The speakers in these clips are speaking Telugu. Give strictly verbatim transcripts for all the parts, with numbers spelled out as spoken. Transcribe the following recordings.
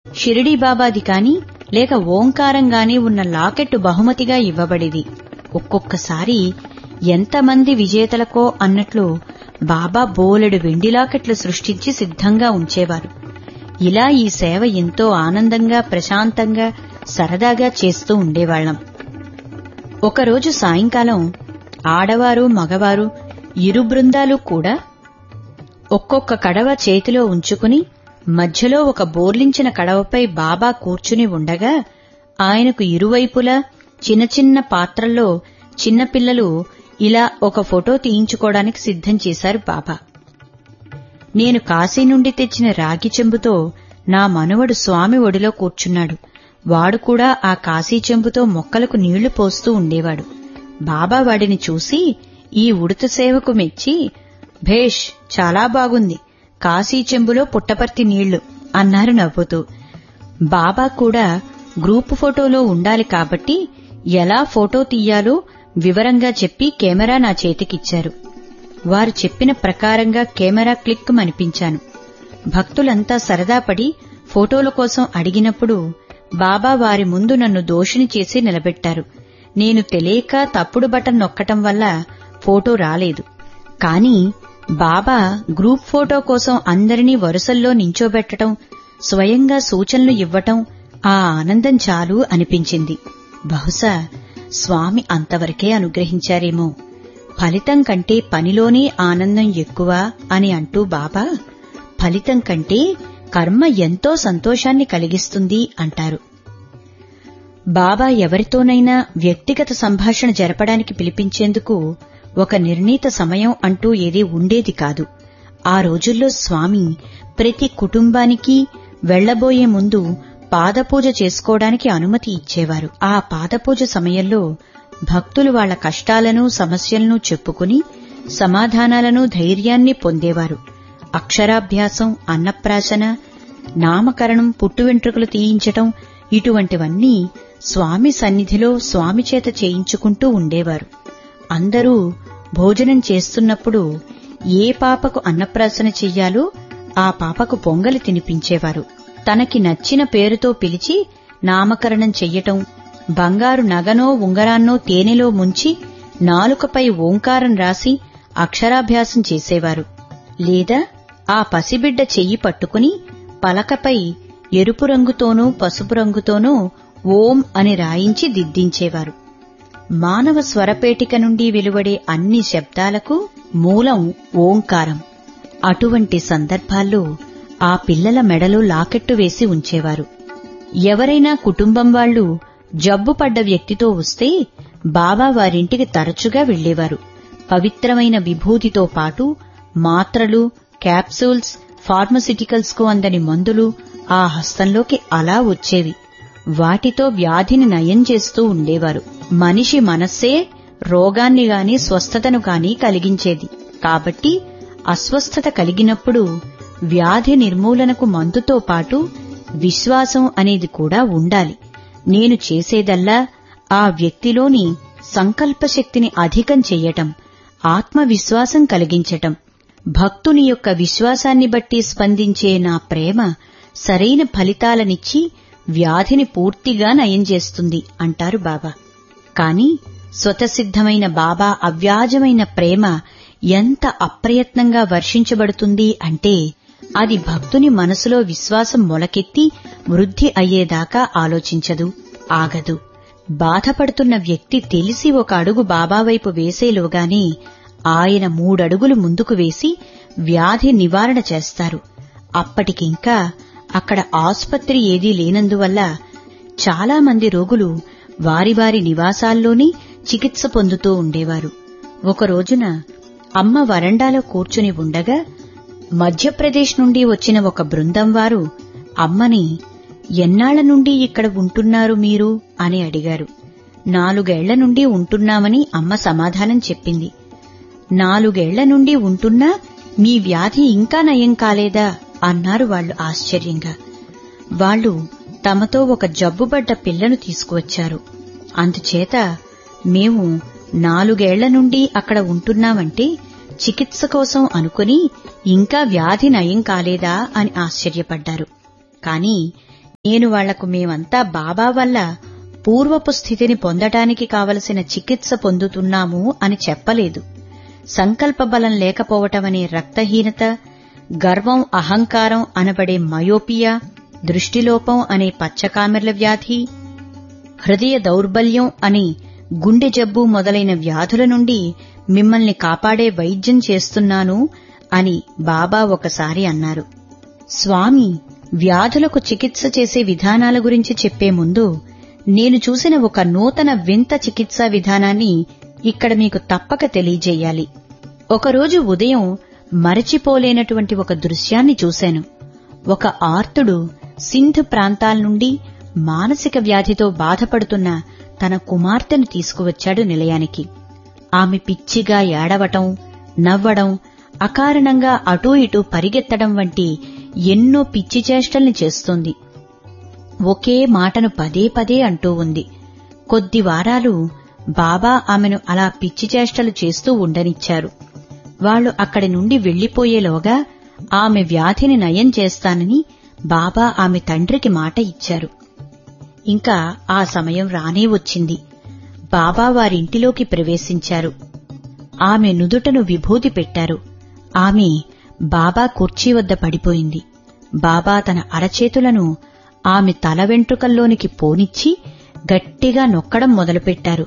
షిరిడీ బాబాది కాని లేక ఓంకారంగాని ఉన్న లాకెట్టు బహుమతిగా ఇవ్వబడేది. ఒక్కొక్కసారి ఎంతమంది విజేతలకో అన్నట్లు బాబా బోలెడు వెండి లాకెట్లు సృష్టించి సిద్ధంగా ఉంచేవారు. ఇలా ఈ సేవ ఎంతో ఆనందంగా, ప్రశాంతంగా, సరదాగా చేస్తూ ఉండేవాళ్లం. ఒకరోజు సాయంకాలం ఆడవారు, మగవారు ఇరు బృందాలు కూడా ఒక్కొక్క కడవ చేతిలో ఉంచుకుని మధ్యలో ఒక బోర్లించిన కడవపై బాబా కూర్చుని ఉండగా ఆయనకు ఇరువైపులా చిన్న చిన్న పాత్రల్లో చిన్నపిల్లలు ఇలా ఒక ఫోటో తీయించుకోవడానికి సిద్ధం చేశారు బాబా. నేను కాశీ నుండి తెచ్చిన రాగి చెంబుతో నా మనవడు స్వామి ఒడిలో కూర్చున్నాడు. వాడు కూడా ఆ కాశీ చెంబుతో మొక్కలకు నీళ్లు పోస్తూ ఉండేవాడు. బాబా వాడిని చూసి ఈ ఉడత సేవకు మెచ్చి, భేష్, చాలా బాగుంది, కాశీ చెంబులో పుట్టపర్తి నీళ్లు అన్నారు నవ్వుతూ. బాబా కూడా గ్రూపు ఫోటోలో ఉండాలి కాబట్టి ఎలా ఫోటో తీయాలో వివరంగా చెప్పి కెమెరా నా చేతికిచ్చారు. వారు చెప్పిన ప్రకారంగా కెమెరా క్లిక్ మనిపించాను. భక్తులంతా సరదాపడి ఫోటోల కోసం అడిగినప్పుడు బాబా వారి ముందు నన్ను దోషిని చేసి నిలబెట్టారు. నేను తెలియక తప్పుడు బటన్ నొక్కటం వల్ల ఫోటో రాలేదు. కాని బాబా గ్రూప్ ఫోటో కోసం అందరినీ వరుసల్లో నించోబెట్టడం, స్వయంగా సూచనలు ఇవ్వటం, ఆ ఆనందం చాలు అనిపించింది. బహుశా స్వామి అంతవరకే అనుగ్రహించారేమో. ఫలితం కంటే పనిలోనే ఆనందం ఎక్కువ అని అంటూ బాబా ఫలితం కంటే కర్మ ఎంతో సంతోషాన్ని కలిగిస్తుంది అంటారు. బాబా ఎవరితోనైనా వ్యక్తిగత సంభాషణ జరపడానికి పిలిపించేందుకు ఒక నిర్ణీత సమయం అంటూ ఏదీ ఉండేది కాదు. ఆ రోజుల్లో స్వామి ప్రతి కుటుంబానికి వెళ్లబోయే ముందు పాదపూజ చేసుకోవడానికి అనుమతి ఇచ్చేవారు. ఆ పాదపూజ సమయంలో భక్తులు వాళ్ల కష్టాలను, సమస్యలను చెప్పుకుని సమాధానాలను, ధైర్యాన్ని పొందేవారు. అక్షరాభ్యాసం, అన్నప్రాసన, నామకరణం, పుట్టు వెంట్రుకలు తీయించటం ఇటువంటివన్నీ స్వామి సన్నిధిలో స్వామి చేత చేయించుకుంటూ ఉండేవారు. అందరూ భోజనం చేస్తున్నప్పుడు ఏ పాపకు అన్నప్రాసన చెయ్యాలో ఆ పాపకు పొంగలి తినిపించేవారు. తనకి నచ్చిన పేరుతో పిలిచి నామకరణం చెయ్యటం, బంగారు నగనో ఉంగరాన్నో తేనెలో ముంచి నాలుకపై ఓంకారం రాసి అక్షరాభ్యాసం చేసేవారు. లేదా ఆ పసిబిడ్డ చెయ్యి పట్టుకుని పలకపై ఎరుపు రంగుతోనూ పసుపు రంగుతోనూ ఓం అని రాయించి దిద్దించేవారు. మానవ స్వరపేటిక నుండి వెలువడే అన్ని శబ్దాలకు మూలం ఓంకారం. అటువంటి సందర్భాల్లో ఆ పిల్లల మెడలో లాకెట్టు వేసి ఉంచేవారు. ఎవరైనా కుటుంబం వాళ్లు జబ్బుపడ్డ వ్యక్తితో వస్తే బాబా వారింటికి తరచుగా వెళ్లేవారు. పవిత్రమైన విభూతితో పాటు మాత్రలు, క్యాప్సూల్స్, ఫార్మసిటికల్స్ కు అందని మందులు ఆ హస్తంలోకి అలా వచ్చేవి. వాటితో వ్యాధిని నయం చేస్తూ ఉండేవారు. మనిషి మనస్సే రోగాన్ని గాని స్వస్థతను గాని కలిగించేది. కాబట్టి అస్వస్థత కలిగినప్పుడు వ్యాధి నిర్మూలనకు మందుతో పాటు విశ్వాసం అనేది కూడా ఉండాలి. నేను చేసేదల్లా ఆ వ్యక్తిలోని సంకల్పశక్తిని అధికం చెయ్యటం, ఆత్మవిశ్వాసం కలిగించటం. భక్తుని యొక్క విశ్వాసాన్ని బట్టి స్పందించే నా ప్రేమ సరైన ఫలితాలనిచ్చి వ్యాధిని పూర్తిగా నయం చేస్తుంది అంటారు బాబా. కాని స్వతసిద్ధమైన బాబా అవ్యాజమైన ప్రేమ ఎంత అప్రయత్నంగా వర్షించబడుతుంది అంటే అది భక్తుని మనసులో విశ్వాసం మొలకెత్తి వృద్ధి అయ్యేదాకా ఆలోచించదు, ఆగదు. బాధపడుతున్న వ్యక్తి తెలిసి ఒక అడుగు బాబా వైపు వేసేలోగానే ఆయన మూడడుగులు ముందుకు వేసి వ్యాధి నివారణ చేస్తారు. అప్పటికింకా అక్కడ ఆసుపత్రి ఏదీ లేనందువల్ల చాలా మంది రోగులు వారి వారి నివాసాల్లోనే చికిత్స పొందుతూ ఉండేవారు. ఒక రోజున అమ్మ వరండాలో కూర్చుని ఉండగా మధ్యప్రదేశ్ నుండి వచ్చిన ఒక బృందం వారు అమ్మని, ఎన్నాళ్ల నుండి ఇక్కడ ఉంటున్నారు మీరు అని అడిగారు. నాలుగేళ్ల నుండి ఉంటున్నామని అమ్మ సమాధానం చెప్పింది. నాలుగేళ్ల నుండి ఉంటున్నా మీ వ్యాధి ఇంకా నయం కాలేదా అన్నారు వాళ్లు ఆశ్చర్యంగా. వాళ్లు తమతో ఒక జబ్బుపడ్డ పిల్లను తీసుకువచ్చారు. అందుచేత మేము నాలుగేళ్ల నుండి అక్కడ ఉంటున్నామంటే చికిత్స కోసం అనుకుని ఇంకా వ్యాధి నయం కాలేదా అని ఆశ్చర్యపడ్డారు. కాని నేను వాళ్లకు మేమంతా బాబా వల్ల పూర్వపు స్థితిని పొందటానికి కావలసిన చికిత్స పొందుతున్నాము అని చెప్పలేదు. సంకల్పబలం లేకపోవటమనే రక్తహీనత, గర్వం అహంకారం అనబడే మయోపియా, దృష్టిలోపం అనే పచ్చకామెర్ల వ్యాధి, హృదయ దౌర్బల్యం అనే గుండె జబ్బు మొదలైన వ్యాధుల నుండి మిమ్మల్ని కాపాడే వైద్యం చేస్తున్నాను అని బాబా ఒకసారి అన్నారు. స్వామి వ్యాధులకు చికిత్స చేసే విధానాల గురించి చెప్పే ముందు నేను చూసిన ఒక నూతన వింత చికిత్సా విధానాన్ని ఇక్కడ మీకు తప్పక తెలియజేయాలి. ఒకరోజు ఉదయం మరచిపోలేనటువంటి ఒక దృశ్యాన్ని చూశాను. ఒక ఆర్తుడు సింధ్ ప్రాంతాల నుండి మానసిక వ్యాధితో బాధపడుతున్న తన కుమార్తెను తీసుకువచ్చాడు నిలయానికి. ఆమె పిచ్చిగా ఏడవటం, నవ్వడం, అకారణంగా అటూ ఇటూ పరిగెత్తడం వంటి ఎన్నో పిచ్చి చేష్టల్ని చేస్తోంది. ఒకే మాటను పదే పదే అంటూ ఉంది. కొద్ది వారాలు బాబా ఆమెను అలా పిచ్చి చేష్టలు చేస్తూ ఉండనిచ్చారు. వాళ్లు అక్కడి నుండి వెళ్లిపోయేలోగా ఆమె వ్యాధిని నయం చేస్తానని బాబా ఆమె తండ్రికి మాట ఇచ్చారు. ఇంకా ఆ సమయం రానే వచ్చింది. బాబా వారింటిలోకి ప్రవేశించారు. ఆమె నుదుటను విభూతి పెట్టారు. ఆమె బాబా కుర్చీ వద్ద పడిపోయింది. బాబా తన అరచేతులను ఆమె తల వెంట్రుకల్లోనికి పోనిచ్చి గట్టిగా నొక్కడం మొదలుపెట్టారు.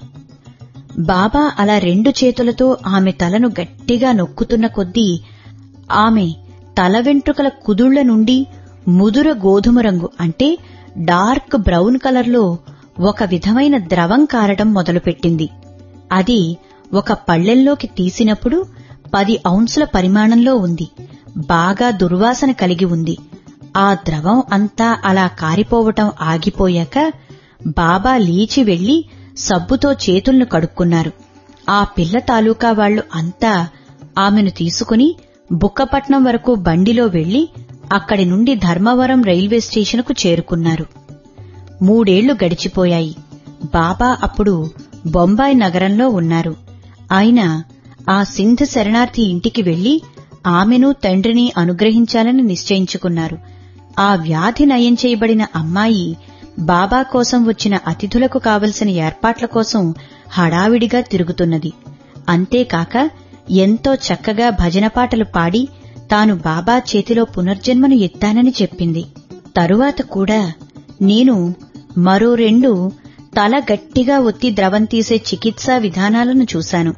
బాబా అలా రెండు చేతులతో ఆమె తలను గట్టిగా నొక్కుతున్న కొద్దీ ఆమె తల వెంట్రుకల కుదుళ్ల నుండి ముదుర గోధుమ రంగు అంటే డార్క్ బ్రౌన్ కలర్లో ఒక విధమైన ద్రవం కారడం మొదలుపెట్టింది. అది ఒక పళ్లెంలోకి తీసినప్పుడు పది ఔన్సుల పరిమాణంలో ఉంది. బాగా దుర్వాసన కలిగి ఉంది. ఆ ద్రవం అంతా అలా కారిపోవటం ఆగిపోయాక బాబా లేచి వెళ్లి సబ్బుతో చేతులను కడుక్కున్నారు. ఆ పిల్ల తాలూకా వాళ్లు అంతా ఆమెను తీసుకుని బుక్కపట్నం వరకు బండిలో వెళ్లి అక్కడి నుండి ధర్మవరం రైల్వే స్టేషన్కు చేరుకున్నారు. మూడేళ్లు గడిచిపోయాయి. బాబా అప్పుడు బొంబాయి నగరంలో ఉన్నారు. ఆయన ఆ సింధ్ శరణార్థి ఇంటికి వెళ్లి ఆమెను తండ్రిని అనుగ్రహించాలని నిశ్చయించుకున్నారు. ఆ వ్యాధి నయం చేయబడిన అమ్మాయి బాబా కోసం వచ్చిన అతిథులకు కావలసిన ఏర్పాట్ల కోసం హడావిడిగా తిరుగుతున్నది. అంతేకాక ఎంతో చక్కగా భజన పాటలు పాడి తాను బాబా చేతిలో పునర్జన్మను ఎత్తానని చెప్పింది. తరువాత కూడా నేను మరో రెండు తల గట్టిగా ఒత్తి ద్రవం తీసే చికిత్సా విధానాలను చూశాను.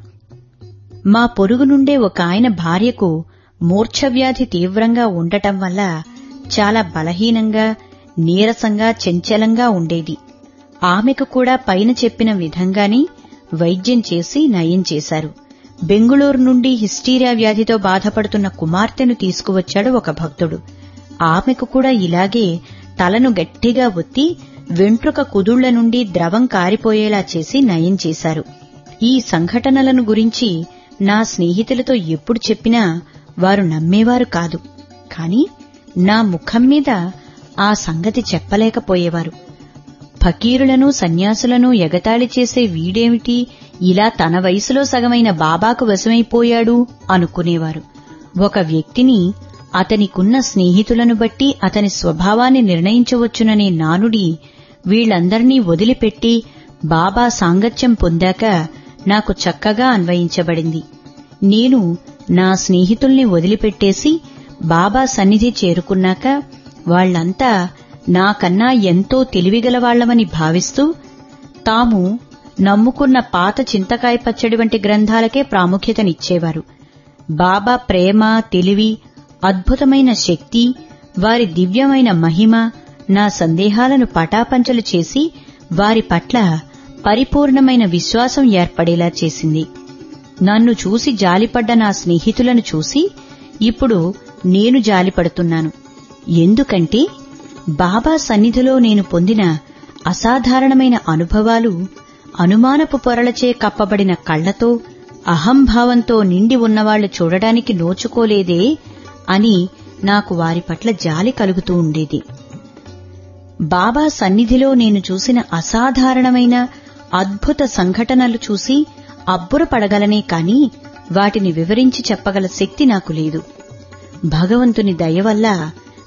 మా పొరుగు నుండే ఒక ఆయన భార్యకు మూర్ఛవ్యాధి తీవ్రంగా ఉండటం వల్ల చాలా బలహీనంగా, నీరసంగా, చంచలంగా ఉండేది. ఆమెకు కూడా పైన చెప్పిన విధంగానే వైద్యం చేసి నయం చేశారు. బెంగుళూరు నుండి హిస్టీరియా వ్యాధితో బాధపడుతున్న కుమార్తెను తీసుకువచ్చాడు ఒక భక్తుడు. ఆమెకు కూడా ఇలాగే తలను గట్టిగా ఒత్తి వెంట్రుక కుదుళ్ల నుండి ద్రవం కారిపోయేలా చేసి నయం చేశారు. ఈ సంఘటనలను గురించి నా స్నేహితులతో ఎప్పుడు చెప్పినా వారు నమ్మేవారు కాదు. కాని నా ముఖం మీద ఆ సంగతి చెప్పలేకపోయేవారు. ఫకీరులను సన్యాసులను ఎగతాళి చేసే వీడేమిటి ఇలా తన వయసులో సగమైన బాబాకు వశమైపోయాడు అనుకునేవారు. ఒక వ్యక్తిని అతనికున్న స్నేహితులను బట్టి అతని స్వభావాన్ని నిర్ణయించవచ్చుననే నానుడి వీళ్లందర్నీ వదిలిపెట్టి బాబా సాంగత్యం పొందాక నాకు చక్కగా అన్వయించబడింది. నేను నా స్నేహితుల్ని వదిలిపెట్టేసి బాబా సన్నిధి చేరుకున్నాక వాళ్లంతా నాకన్నా ఎంతో తెలివిగలవాళ్లమని భావిస్తూ తాము నమ్ముకున్న పాత చింతకాయ పచ్చడి వంటి గ్రంథాలకే ప్రాముఖ్యతనిచ్చేవారు. బాబా ప్రేమ, తెలివి, అద్భుతమైన శక్తి, వారి దివ్యమైన మహిమ నా సందేహాలను పటాపంచలు చేసి వారి పట్ల పరిపూర్ణమైన విశ్వాసం ఏర్పడేలా చేసింది. నన్ను చూసి జాలిపడ్డ నా స్నేహితులను చూసి ఇప్పుడు నేను జాలిపడుతున్నాను. ఎందుకంటే బాబా సన్నిధిలో నేను పొందిన అసాధారణమైన అనుభవాలు అనుమానపు పొరలచే కప్పబడిన కళ్లతో, అహంభావంతో నిండి ఉన్నవాళ్లు చూడడానికి నోచుకోలేదే అని నాకు వారి పట్ల జాలి కలుగుతూ ఉండేది. బాబా సన్నిధిలో నేను చూసిన అసాధారణమైన అద్భుత సంఘటనలు చూసి అబ్బురపడగలనే కాని వాటిని వివరించి చెప్పగల శక్తి నాకు లేదు. భగవంతుని దయ వల్ల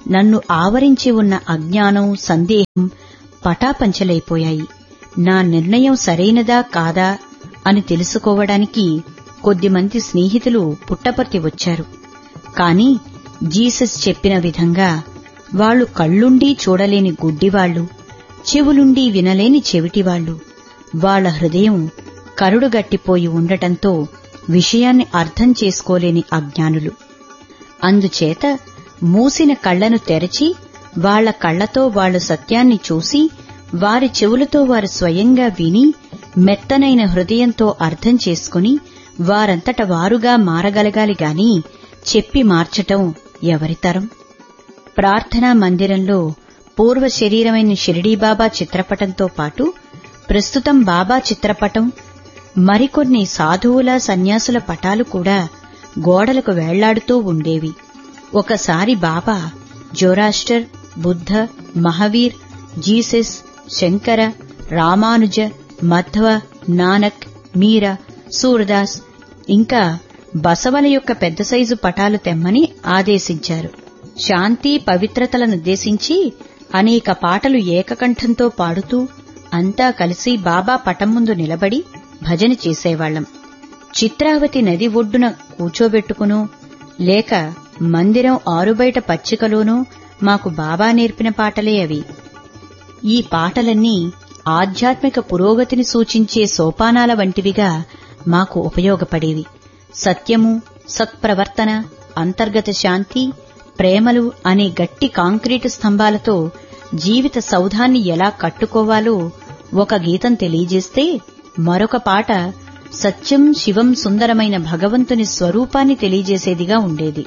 నన్ను ఆవరించి ఉన్న అజ్ఞానం, సందేహం పటాపంచలైపోయాయి. నా నిర్ణయం సరైనదా కాదా అని తెలుసుకోవడానికి కొద్దిమంది స్నేహితులు పుట్టపర్తి వచ్చారు. కాని జీసస్ చెప్పిన విధంగా వాళ్లు కళ్ళుండి చూడలేని గుడ్డివాళ్లు, చెవులుండి వినలేని చెవిటివాళ్లు. వాళ్ల హృదయం కరుడుగట్టిపోయి ఉండటంతో విషయాన్ని అర్థం చేసుకోలేని అజ్ఞానులు. అందుచేత మూసిన కళ్లను తెరచి వాళ్ల కళ్లతో వాళ్లు సత్యాన్ని చూసి, వారి చెవులతో వారు స్వయంగా విని, మెత్తనైన హృదయంతో అర్థం చేసుకుని వారంతట వారుగా మారగలగాలి గాని చెప్పి మార్చటం ఎవరితరం? ప్రార్థనా మందిరంలో పూర్వ శరీరమైన షిరిడీబాబా చిత్రపటంతో పాటు ప్రస్తుతం బాబా చిత్రపటం, మరికొన్ని సాధువుల, సన్యాసుల పటాలు కూడా గోడలకు వేళ్లాడుతూ ఉండేవి. ఒకసారి బాబా జోరాస్టర్, బుద్ధ, మహావీర్, జీసస్, శంకర, రామానుజ, మధ్వ, నానక్, మీరా, సూరదాస్ ఇంకా బసవల యొక్క పెద్ద సైజు పటాలు తెమ్మని ఆదేశించారు. శాంతి, పవిత్రతలనుద్దేశించి అనేక పాటలు ఏకకంఠంతో పాడుతూ అంతా కలిసి బాబా పటం ముందు నిలబడి భజన చేసేవాళ్లం. చిత్రావతి నది ఒడ్డున కూచోబెట్టుకునో లేక మందిరం ఆరుబయట పచ్చికలోనో మాకు బాబా నేర్పిన పాటలే అవి. ఈ పాటలన్నీ ఆధ్యాత్మిక పురోగతిని సూచించే సోపానాల వంటివిగా మాకు ఉపయోగపడేవి. సత్యము, సత్ప్రవర్తన, అంతర్గత శాంతి, ప్రేమలు అనే గట్టి కాంక్రీటు స్తంభాలతో జీవిత సౌధాన్ని ఎలా కట్టుకోవాలో ఒక గీతం తెలియజేస్తే, మరొక పాట సత్యం, శివం, సుందరమైన భగవంతుని స్వరూపాన్ని తెలియజేసేదిగా ఉండేది.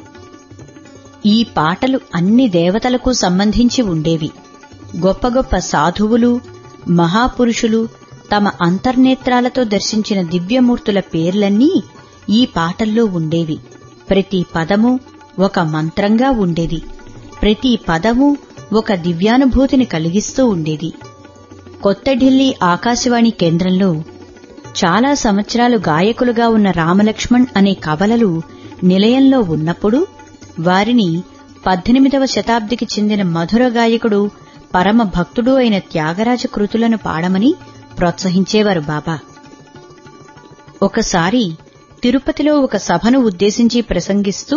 ఈ పాటలు అన్ని దేవతలకు సంబంధించి ఉండేవి. గొప్ప గొప్ప సాధువులు, మహాపురుషులు తమ అంతర్నేత్రాలతో దర్శించిన దివ్యమూర్తుల పేర్లన్నీ ఈ పాటల్లో ఉండేవి. ప్రతి పదము ఒక మంత్రంగా ఉండేది. ప్రతి పదము ఒక దివ్యానుభూతిని కలిగిస్తూ ఉండేది. కొత్త ఢిల్లీ ఆకాశవాణి కేంద్రంలో చాలా సంవత్సరాలు గాయకులుగా ఉన్న రామలక్ష్మణ్ అనే కవలలు నిలయంలో ఉన్నప్పుడు వారిని పద్దెనిమిదవ శతాబ్దికి చెందిన మధుర గాయకుడు, పరమ భక్తుడు అయిన త్యాగరాజ కృతులను పాడమని ప్రోత్సహించేవారు బాబా. ఒకసారి తిరుపతిలో ఒక సభను ఉద్దేశించి ప్రసంగిస్తూ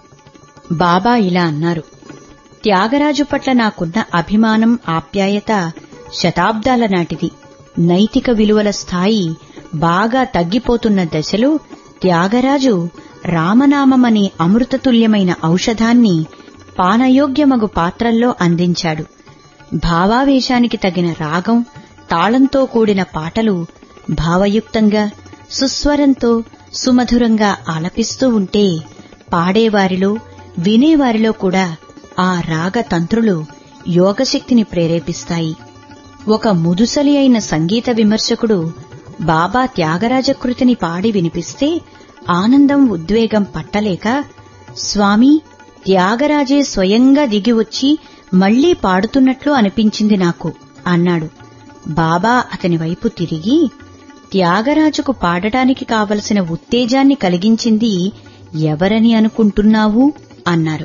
బాబా ఇలా అన్నారు: త్యాగరాజు పట్ల నాకున్న అభిమానం, ఆప్యాయత శతాబ్దాల నాటిది. నైతిక విలువల స్థాయి బాగా తగ్గిపోతున్న దశలో త్యాగరాజు రామనామమనే అమృతతుల్యమైన ఔషధాన్ని పానయోగ్యమగు పాత్రల్లో అందించాడు. భావావేశానికి తగిన రాగం, తాళంతో కూడిన పాటలు భావయుక్తంగా, సుస్వరంతో, సుమధురంగా ఆలపిస్తూ ఉంటే పాడేవారిలో, వినేవారిలో కూడా ఆ రాగతంత్రులు యోగశక్తిని ప్రేరేపిస్తాయి. ఒక ముదుసలి అయిన సంగీత విమర్శకుడు బాబా త్యాగరాజ కృతిని పాడి వినిపిస్తే ఆనందం, ఉద్వేగం పట్టలేక, స్వామీ, త్యాగరాజే స్వయంగా దిగివచ్చి మళ్లీ పాడుతున్నట్లు అనిపించింది నాకు అన్నాడు. బాబా అతని వైపు తిరిగి, త్యాగరాజుకు పాడటానికి కావలసిన ఉత్తేజాన్ని కలిగించింది ఎవరని అనుకుంటున్నావు అన్నారు.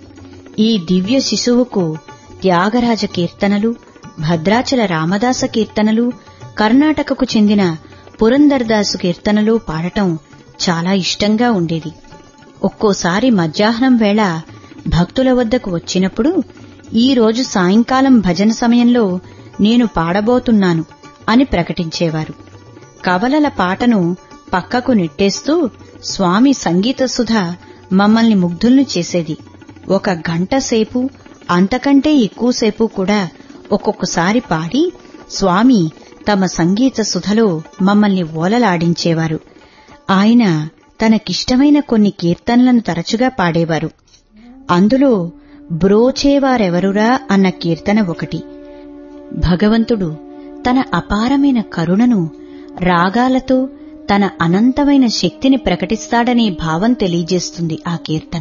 ఈ దివ్య శిశువుకు త్యాగరాజ కీర్తనలు, భద్రాచల రామదాస కీర్తనలు, కర్ణాటకకు చెందిన పురందర్దాసు కీర్తనలు పాడటం చాలా ఇష్టంగా ఉండేది. ఒక్కోసారి మధ్యాహ్నం వేళ భక్తుల వద్దకు వచ్చినప్పుడు, ఈ రోజు సాయంకాలం భజన సమయంలో నేను పాడబోతున్నాను అని ప్రకటించేవారు. కవలల పాటను పక్కకు నెట్టేస్తూ స్వామి సంగీత సుధ మమ్మల్ని ముగ్ధుల్ని చేసేది. ఒక గంట సేపు, అంతకంటే ఎక్కువసేపు కూడా ఒక్కొక్కసారి పాడి స్వామి తమ సంగీత సుధలో మమ్మల్ని ఓలలాడించేవారు. ఆయన తనకిష్టమైన కొన్ని కీర్తనలను తరచుగా పాడేవారు. అందులో బ్రోచేవారెవరురా అన్న కీర్తన ఒకటి. భగవంతుడు తన అపారమైన కరుణను రాగాలతో, తన అనంతమైన శక్తిని ప్రకటిస్తాడనే భావం తెలియజేస్తుంది ఆ కీర్తన.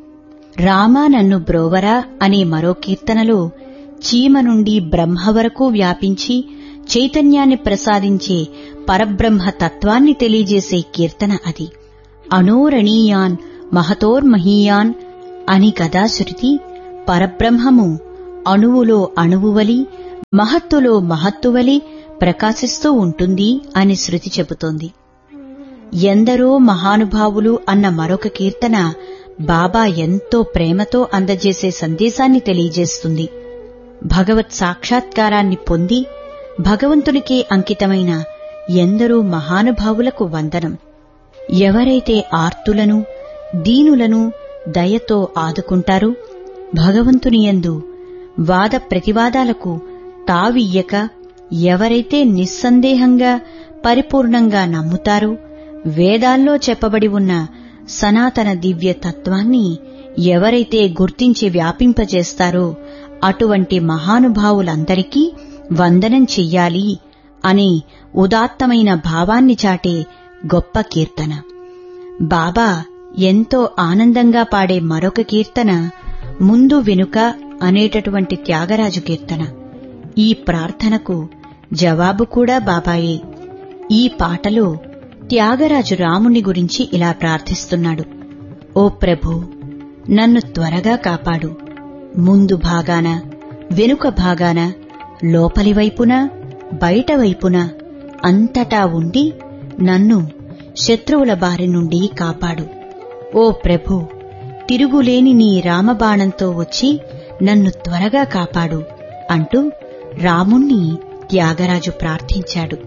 రామా నన్ను బ్రోవరా అనే మరో కీర్తనలో చీమ నుండి బ్రహ్మ వరకు వ్యాపించి చైతన్యాన్ని ప్రసాదించే పరబ్రహ్మ తత్వాన్ని తెలియజేసే కీర్తన అది. అనోరణీయాన్ మహతోర్మహీయాన్ అని గదాశృతి పరబ్రహ్మము అణువులో అణువువలి మహత్తులో మహత్తువలి ప్రకాశిస్తూ ఉంటుంది అని శృతి చెబుతోంది. ఎందరో మహానుభావులు అన్న మరొక కీర్తన బాబా ఎంతో ప్రేమతో అందజేసే సందేశాన్ని తెలియజేస్తుంది. భగవత్ సాక్షాత్కారాన్ని పొంది భగవంతునికే అంకితమైన ఎందరో మహానుభావులకు వందనం. ఎవరైతే ఆర్తులను దీనులను దయతో ఆదుకుంటారో, భగవంతుని యందు వాద ప్రతివాదాలకు తావియ్యక ఎవరైతే నిస్సందేహంగా పరిపూర్ణంగా నమ్ముతారో, వేదాల్లో చెప్పబడి ఉన్న సనాతన దివ్య తత్వాన్ని ఎవరైతే గుర్తించి వ్యాపింపజేస్తారో అటువంటి మహానుభావులందరికీ వందనం చెయ్యాలి అనే ఉదాత్తమైన భావాన్ని చాటే గొప్ప కీర్తన. బాబా ఎంతో ఆనందంగా పాడే మరొక కీర్తన ముందు వెనుక అనేటటువంటి త్యాగరాజు కీర్తన. ఈ ప్రార్థనకు జవాబు కూడా బాబాయే. ఈ పాటలో త్యాగరాజు రాముని గురించి ఇలా ప్రార్థిస్తున్నాడు: ఓ ప్రభూ, నన్ను త్వరగా కాపాడు. ముందు భాగాన, వెనుక భాగాన, లోపలి వైపున, బయట వైపున, అంతటా ఉండి నన్ను శత్రువుల బారి నుండి కాపాడు. ఓ ప్రభూ, తిరుగులేని నీ రామబాణంతో వచ్చి నన్ను త్వరగా కాపాడు అంటూ రాముణ్ణి త్యాగరాజు ప్రార్థించాడు.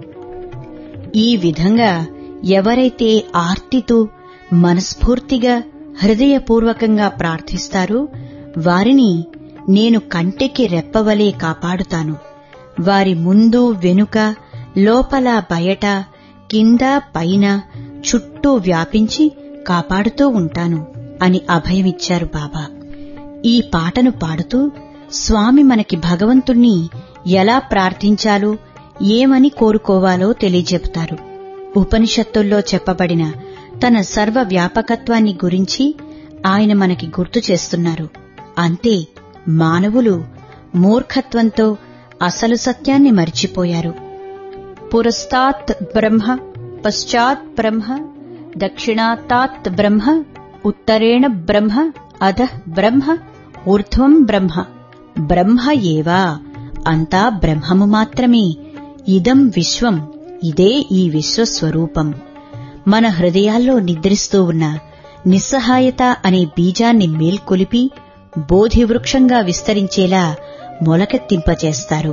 ఈ విధంగా ఎవరైతే ఆర్తితో మనస్ఫూర్తిగా హృదయపూర్వకంగా ప్రార్థిస్తారో వారిని నేను కంటికి రెప్పవలే కాపాడుతాను. వారి ముందు వెనుక, లోపల బయట, కింద పైన, చుట్టూ వ్యాపించి కాపాడుతూ ఉంటాను అని అభయమిచ్చారు బాబా. ఈ పాటను పాడుతూ స్వామి మనకి భగవంతుణ్ణి ఎలా ప్రార్థించాలో, ఏమని కోరుకోవాలో తెలియజెప్తారు. ఉపనిషత్తుల్లో చెప్పబడిన తన సర్వ వ్యాపకత్వాన్ని గురించి ఆయన మనకి గుర్తు చేస్తున్నారు. అంతే, మానవులు మూర్ఖత్వంతో అసలు సత్యాన్ని మరిచిపోయారు. పురస్తాత్ బ్రహ్మ, పశ్చాత్ బ్రహ్మ, దక్షిణాతాత్ బ్రహ్మ, ఉత్తరేణ బ్రహ్మ, అధః బ్రహ్మ, ఊర్ధ్వం బ్రహ్మ. బ్రహ్మ ఏవా, అంతా బ్రహ్మము మాత్రమే. ఇదం విశ్వం, ఇదే ఈ విశ్వస్వరూపం. మన హృదయాల్లో నిద్రిస్తూ ఉన్న నిస్సహాయత అనే బీజాన్ని మేల్కొలిపి బోధివృక్షంగా విస్తరించేలా మొలకెత్తింపచేస్తారు.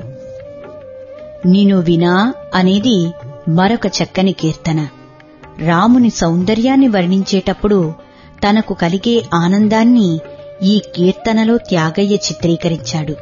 నిను వినా అనేది మరొక చక్కని కీర్తన. రాముని సౌందర్యాన్ని వర్ణించేటప్పుడు తనకు కలిగే ఆనందాన్ని ఈ కీర్తనలో త్యాగయ్య చిత్రీకరించాడు.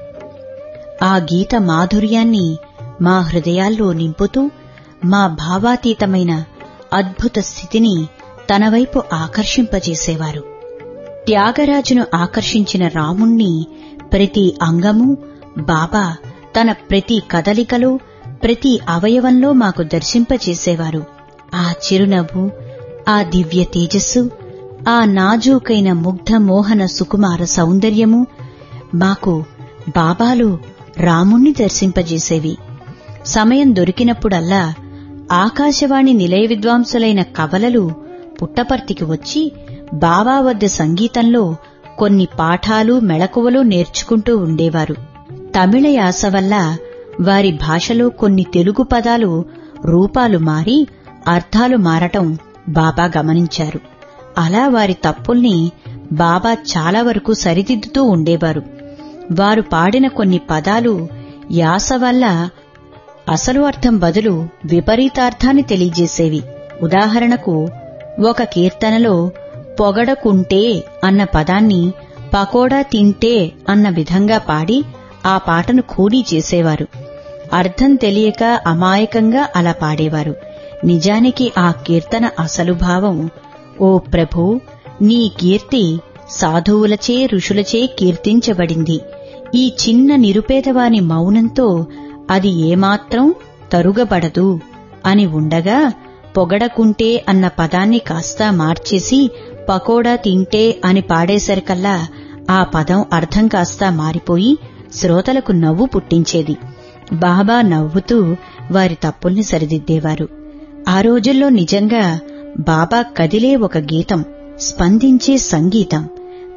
ఆ గీత మాధుర్యాన్ని మా హృదయాల్లో నింపుతూ మా భావాతీతమైన అద్భుత స్థితిని తనవైపు ఆకర్షింపజేసేవారు. త్యాగరాజును ఆకర్షించిన రాముణ్ణి ప్రతి అంగము బాబా తన ప్రతి కదలికలో, ప్రతి అవయవంలో మాకు దర్శింపచేసేవారు. ఆ చిరునవ్వు, ఆ దివ్య తేజస్సు, ఆ నాజూకైన ముగ్ధ మోహన సుకుమార సౌందర్యము మాకు బాబాలో రాముణ్ణి దర్శింపజేసేవి. సమయం దొరికినప్పుడల్లా ఆకాశవాణి నిలయ విద్వాంసులైన కవలలు పుట్టపర్తికి వచ్చి బాబా వద్ద సంగీతంలో కొన్ని పాఠాలు మెళకువలు నేర్చుకుంటూ ఉండేవారు. తమిళ యాస వల్ల వారి భాషలో కొన్ని తెలుగు పదాలు రూపాలు మారి అర్థాలు మారటం బాబా గమనించారు. అలా వారి తప్పుల్ని బాబా చాలా వరకు సరిదిద్దుతూ ఉండేవారు. వారు పాడిన కొన్ని పదాలు యాస వల్ల అసలు అర్థం బదులు విపరీతార్థాన్ని తెలియజేసేవి. ఉదాహరణకు, ఒక కీర్తనలో పొగడకుంటే అన్న పదాన్ని పకోడా తింటే అన్న విధంగా పాడి ఆ పాటను ఖూనీ చేసేవారు. అర్థం తెలియక అమాయకంగా అలా పాడేవారు. నిజానికి ఆ కీర్తన అసలు భావం: ఓ ప్రభూ, నీ కీర్తి సాధువులచే ఋషులచే కీర్తించబడింది. ఈ చిన్న నిరుపేదవాని మౌనంతో అది ఏమాత్రం తరుగబడదు అని ఉండగా, పొగడకుంటే అన్న పదాన్ని కాస్త మార్చేసి పకోడా తింటే అని పాడేసరికల్లా ఆ పదం అర్థం కాస్త మారిపోయి శ్రోతలకు నవ్వు పుట్టించేది. బాబా నవ్వుతూ వారి తప్పుల్ని సరిదిద్దేవారు. ఆ రోజుల్లో నిజంగా బాబా కదిలే ఒక గీతం, స్పందించే సంగీతం.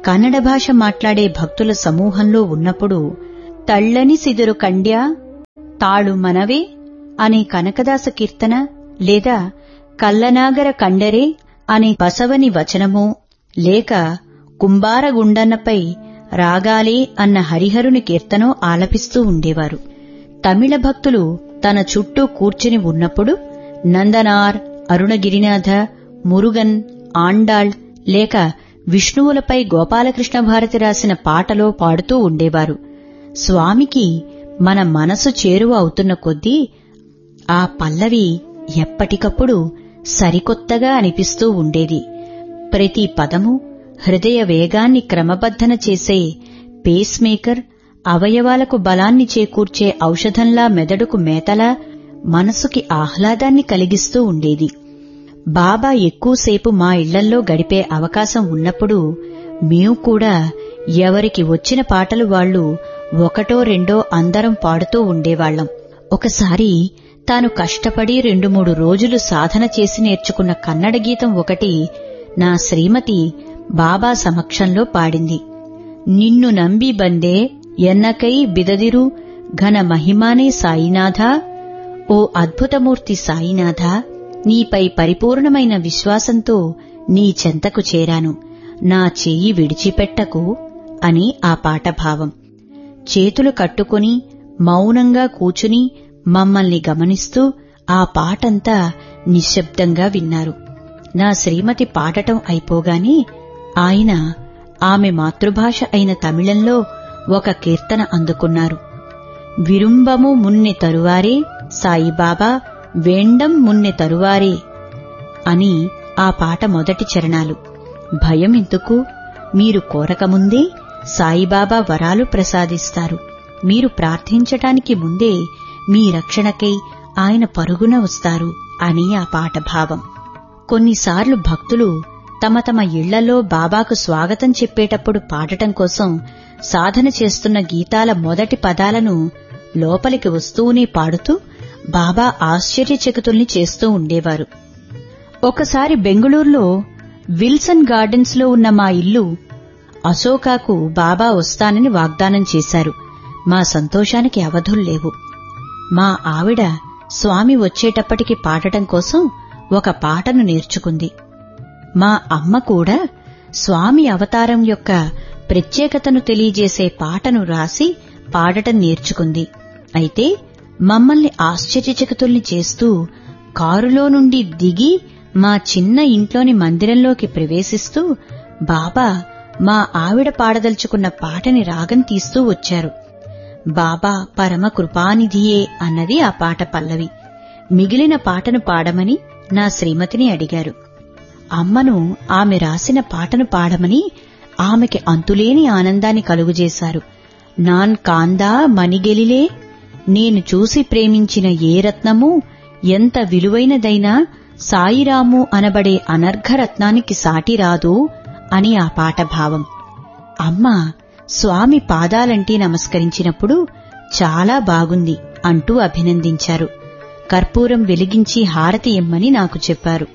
కన్నడ భాష మాట్లాడే భక్తుల సమూహంలో ఉన్నప్పుడు తళ్ళని సిదురు కండ్యా తాళు మనవే అనే కనకదాస కీర్తన లేదా కల్లనాగర కండరే అనే బసవని వచనమో లేక కుంభారగుండన్నపై రాగాలే అన్న హరిహరుని కీర్తనో ఆలపిస్తూ ఉండేవారు. తమిళ భక్తులు తన చుట్టూ కూర్చుని ఉన్నప్పుడు నందనార్, అరుణగిరినాథ, మురుగన్, ఆండాళ్ లేక విష్ణువులపై గోపాలకృష్ణ భారతి రాసిన పాటలో పాడుతూ ఉండేవారు. స్వామికి మన మనసు చేరువ అవుతున్న కొద్దీ ఆ పల్లవి ఎప్పటికప్పుడు సరికొత్తగా అనిపిస్తూ ఉండేది. ప్రతి పదము హృదయ వేగాన్ని క్రమబద్ధన చేసే పేస్ మేకర్, అవయవాలకు బలాన్ని చేకూర్చే ఔషధంలా, మెదడుకు మేతలా, మనసుకి ఆహ్లాదాన్ని కలిగిస్తూ ఉండేది. బాబా ఎక్కువసేపు మా ఇళ్లల్లో గడిపే అవకాశం ఉన్నప్పుడు మేము కూడా ఎవరికి వచ్చిన పాటలు వాళ్లు ఒకటో రెండో అందరం పాడుతూ ఉండేవాళ్లం. ఒకసారి తాను కష్టపడి రెండు మూడు రోజులు సాధన చేసి నేర్చుకున్న కన్నడ గీతం ఒకటి నా శ్రీమతి బాబా సమక్షంలో పాడింది. నిన్ను నంబి బందే ఎన్నకై బిదదిరు ఘన మహిమానే సాయినాథా, ఓ అద్భుతమూర్తి సాయినాథా, నీపై పరిపూర్ణమైన విశ్వాసంతో నీ చెంతకు చేరాను, నా చెయ్యి విడిచిపెట్టకు అని ఆ పాట భావం. చేతులు కట్టుకుని మౌనంగా కూచుని మమ్మల్ని గమనిస్తూ ఆ పాటంతా నిశ్శబ్దంగా విన్నారు. నా శ్రీమతి పాడటం అయిపోగానే ఆయన ఆమె మాతృభాష అయిన తమిళంలో ఒక కీర్తన అందుకున్నారు. విరుంబము మున్నె తరువారే సాయిబాబా వేండం మున్నె తరువారే అని ఆ పాట మొదటి చరణాలు. భయం ఎందుకు? మీరు కోరకముందే సాయిబాబా వరాలు ప్రసాదిస్తారు. మీరు ప్రార్థించటానికి ముందే మీ రక్షణకై ఆయన పరుగున వస్తారు అని ఆ పాట భావం. కొన్నిసార్లు భక్తులు తమ తమ ఇళ్లలో బాబాకు స్వాగతం చెప్పేటప్పుడు పాడటం కోసం సాధన చేస్తున్న గీతాల మొదటి పదాలను లోపలికి వస్తూనే పాడుతూ బాబా ఆశ్చర్యచకితుల్ని చేస్తూ ఉండేవారు. ఒకసారి బెంగుళూరులో విల్సన్ గార్డెన్స్ లో ఉన్న మా ఇల్లు అశోకాకు బాబా వస్తానని వాగ్దానం చేశారు. మా సంతోషానికి అవధుల్లేవు. మా ఆవిడ స్వామి వచ్చేటప్పటికి పాడటం కోసం ఒక పాటను నేర్చుకుంది. మా అమ్మ కూడా స్వామి అవతారం యొక్క ప్రత్యేకతను తెలియజేసే పాటను రాసి పాడటం నేర్చుకుంది. అయితే మమ్మల్ని ఆశ్చర్యచకితుల్ని చేస్తూ కారులో నుండి దిగి మా చిన్న ఇంట్లోని మందిరంలోకి ప్రవేశిస్తూ బాబా మా ఆవిడ పాడదలుచుకున్న పాటని రాగం తీస్తూ వచ్చారు. బాబా పరమ కృపానిధియే అన్నది ఆ పాట పల్లవి. మిగిలిన పాటను పాడమని నా శ్రీమతిని అడిగారు. అమ్మను ఆమె రాసిన పాటను పాడమని ఆమెకి అంతులేని ఆనందాన్ని కలుగజేశారు. నాన్ కాందా మణిగెలిలే, నేను చూసి ప్రేమించిన ఏ రత్నము ఎంత విలువైనదైనా సాయిరాము అనబడే అనర్ఘరత్నానికి సాటిరాదు అని ఆ పాట భావం. అమ్మ స్వామి పాదాలంటి నమస్కరించినప్పుడు చాలా బాగుంది అంటూ అభినందించారు. కర్పూరం వెలిగించి హారతి ఇమ్మని నాకు చెప్పారు.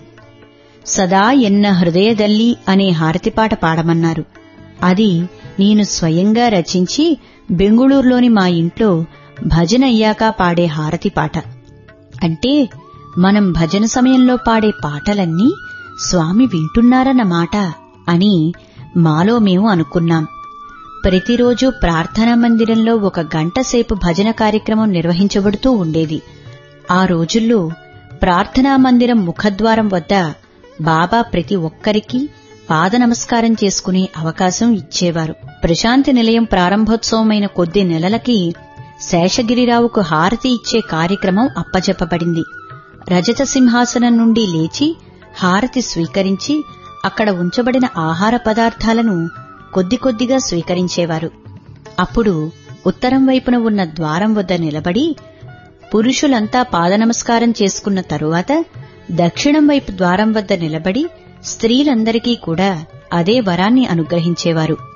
సదా ఎన్న హృదయదల్లి అనే హారతిపాట పాడమన్నారు. అది నేను స్వయంగా రచించి బెంగుళూరులోని మా ఇంట్లో భజన అయ్యాక పాడే హారతిపాట. అంటే మనం భజన సమయంలో పాడే పాటలన్నీ స్వామి వింటున్నారన్నమాట అని మాలో మేము అనుకున్నాం. ప్రతిరోజు ప్రార్థనా మందిరంలో ఒక గంట సేపు భజన కార్యక్రమం నిర్వహించబడుతూ ఉండేది. ఆ రోజుల్లో ప్రార్థనా మందిరం ముఖద్వారం వద్ద బాబా ప్రతి ఒక్కరికీ పాద నమస్కారం చేసుకునే అవకాశం ఇచ్చేవారు. ప్రశాంతి నిలయం ప్రారంభోత్సవమైన కొద్ది నెలలకి శేషగిరిరావుకు హారతి ఇచ్చే కార్యక్రమం అప్పజెప్పబడింది. రజత సింహాసనం నుండి లేచి హారతి స్వీకరించి అక్కడ ఉంచబడిన ఆహార పదార్థాలను కొద్ది కొద్దిగా స్వీకరించేవారు. అప్పుడు ఉత్తరం వైపున ఉన్న ద్వారం వద్ద నిలబడి పురుషులంతా పాదనమస్కారం చేసుకున్న తరువాత దక్షిణం వైపు ద్వారం వద్ద నిలబడి స్త్రీలందరికీ కూడా అదే వరాన్ని అనుగ్రహించేవారు.